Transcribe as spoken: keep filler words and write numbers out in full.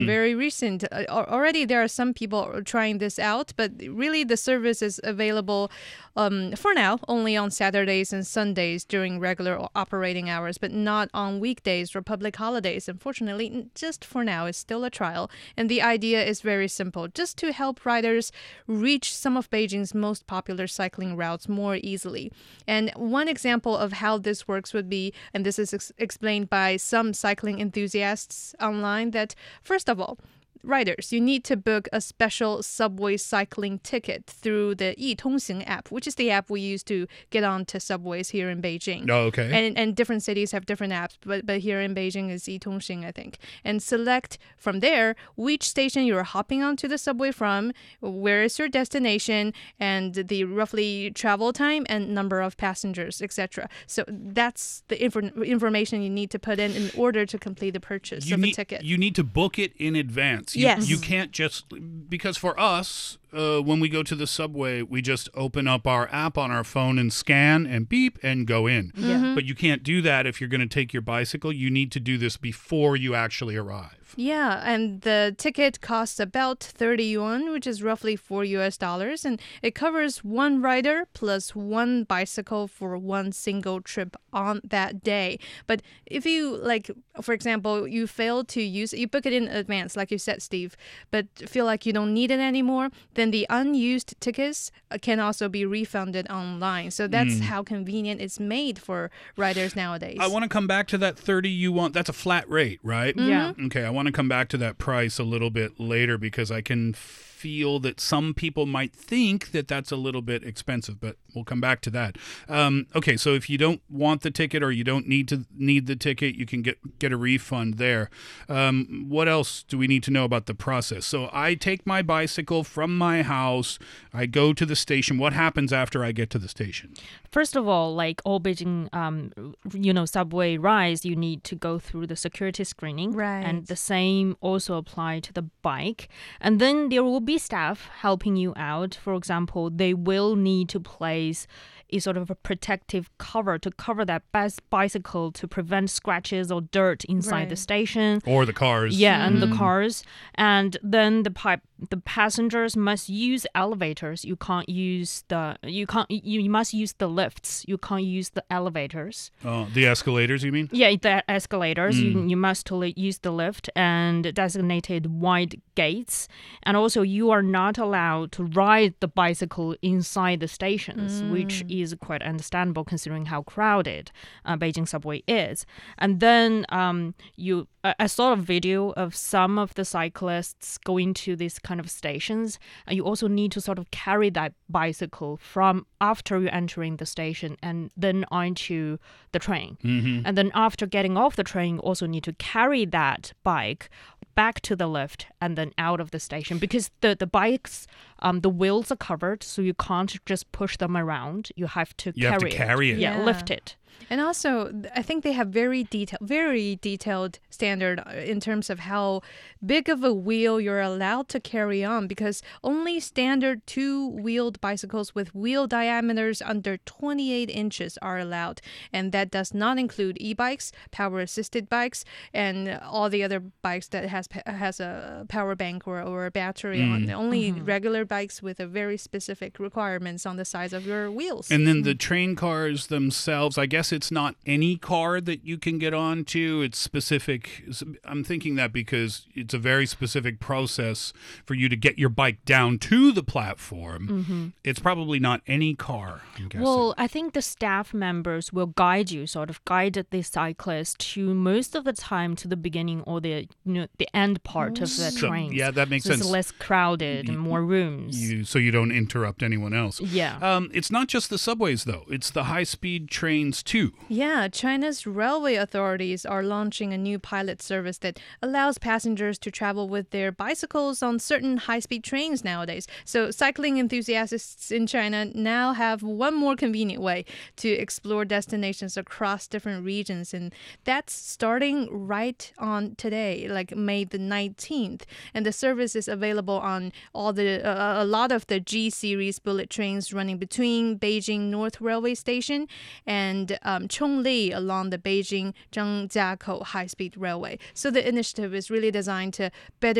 very recent. Uh, already there are some people trying this out, but really the service is available um, for now only on Saturdays and Sundays during regular operating hours, but not on weekdays or public holidays. Unfortunately, just for now, it's still a trial. And the idea is very simple, just to help riders reach some of Beijing's most popular cycling routes more easily. And one example of how this works would be, and this is ex- explained by some cycling enthusiasts online, that first of all, riders, you need to book a special subway cycling ticket through the Yitongxing app, which is the app we use to get onto subways here in Beijing. Oh, okay. And and different cities have different apps, but but here in Beijing is Yitongxing, I think. And select from there which station you're hopping onto the subway from, where is your destination, and the roughly travel time and number of passengers, et cetera. So that's the infor- information you need to put in in order to complete the purchase You of need, a ticket. you need to book it in advance. You, Yes. You can't just, because for us, uh, when we go to the subway, we just open up our app on our phone and scan and beep and go in. Yeah. But you can't do that if you're going to take your bicycle. You need to do this before you actually arrive. Yeah, and the ticket costs about thirty yuan, which is roughly four U S dollars, and it covers one rider plus one bicycle for one single trip on that day. But if you, like, for example, you fail to use it, you book it in advance, like you said, Steve, but feel like you don't need it anymore, then the unused tickets can also be refunded online. So that's Mm. how convenient it's made for riders nowadays. I want to come back to that thirty you want. That's a flat rate, right? Yeah. Okay, I want to come back to that price a little bit later because I can feel that some people might think that that's a little bit expensive, but we'll come back to that. Um, okay, so if you don't want the ticket or you don't need to need the ticket, you can get get a refund there. Um, what else do we need to know about the process? So I take my bicycle from my house, I go to the station. What happens after I get to the station? First of all, like all Beijing, um, you know, subway rides, you need to go through the security screening. Right. And the same also apply to the bike. And then there will be staff helping you out. For example, they will need to place a sort of a protective cover to cover that bas- bicycle to prevent scratches or dirt inside the Right. station. Or the cars. Yeah, and the cars. And then the pipe, the passengers must use elevators. You can't use the you can't you, you must use the lifts. You can't use the elevators. Oh, the escalators, you mean? Yeah, the escalators. You you must li- use the lift and designated wide gates. And also, you are not allowed to ride the bicycle inside the stations, which is quite understandable considering how crowded uh, Beijing subway is. And then um, you, I I saw a video of some of the cyclists going to these kind of stations. And you also need to sort of carry that bicycle from after you're entering the station and then onto the train. Mm-hmm. And then after getting off the train, you also need to carry that bike back to the lift and then out of the station because the, the bikes, um, the wheels are covered, so you can't just push them around. You have to You have carry to it. carry it. Yeah, Yeah. lift it. And also, I think they have very detailed, very detailed standard in terms of how big of a wheel you're allowed to carry on, because only standard two-wheeled bicycles with wheel diameters under twenty-eight inches are allowed. And that does not include e-bikes, power-assisted bikes, and all the other bikes that has has a power bank or, or a battery on. Only regular bikes with a very specific requirements on the size of your wheels. And then the train cars themselves, I guess it's not any car that you can get onto. It's specific. I'm thinking that because it's a very specific process for you to get your bike down to the platform. It's probably not any car, I'm guessing. Well, I think the staff members will guide you, sort of guide the cyclist to most of the time to the beginning or the you know the end part of the So, train. yeah, that makes so sense. It's less crowded and more rooms. You, so you don't interrupt anyone else. Yeah. Um, it's not just the subways, though. It's the high-speed trains, too. Yeah, China's railway authorities are launching a new pilot service that allows passengers to travel with their bicycles on certain high-speed trains nowadays. So cycling enthusiasts in China now have one more convenient way to explore destinations across different regions, and that's starting right on today, like May the nineteenth. And the service is available on all the uh, a lot of the G series bullet trains running between Beijing North Railway Station and um, Chongli along the Beijing-Zhangjiakou high-speed railway. So the initiative is really designed to better